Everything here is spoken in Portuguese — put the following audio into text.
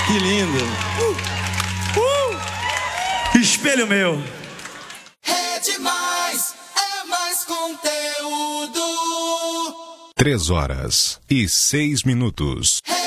Que lindo. Espelho meu. É demais, é mais conteúdo. 3 horas e 6 minutos.